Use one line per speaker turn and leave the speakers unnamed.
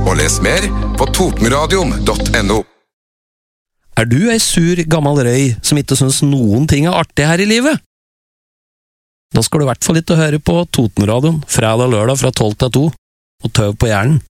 Og les mer på totenradion.no.
Du ei sur, gammel røy som ikke synes noen ting artig her i livet? Da skal du I hvert fall ikke høre på Totenradion fredag og lørdag fra 12 til 2, og tøv på hjernen.